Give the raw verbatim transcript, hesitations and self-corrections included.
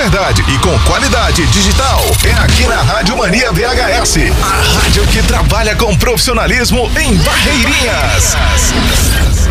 verdade e com qualidade digital é aqui na Rádio Mania V H S. A rádio que trabalha com profissionalismo em Barreirinhas.